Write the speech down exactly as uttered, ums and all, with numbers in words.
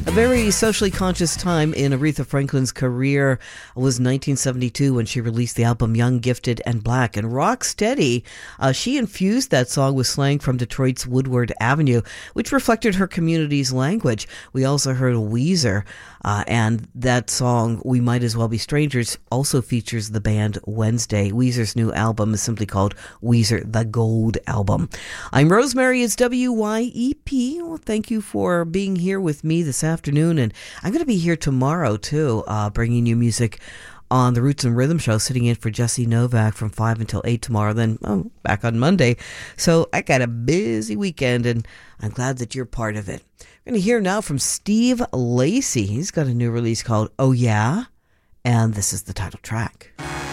A very socially conscious time in Aretha Franklin's career was nineteen seventy-two when she released the album Young, Gifted, and Black. And Rocksteady, uh, she infused that song with slang from Detroit's Woodward Avenue, which reflected her community's language. We also heard Weezer, uh, and that song, We Might As Well Be Strangers, also features the band Wednesday. Weezer's new album is simply called Weezer The Gold Album. I'm Rosemary, it's W Y E P. Well, thank you for being here with me this afternoon, and I'm going to be here tomorrow too, uh, bringing you music on the Roots and Rhythm Show, sitting in for Jesse Novak from five until eight tomorrow, then oh, back on Monday. So I got a busy weekend, and I'm glad that you're part of it. We're going to hear now from Steve Lacy. He's got a new release called Oh Yeah, and this is the title track.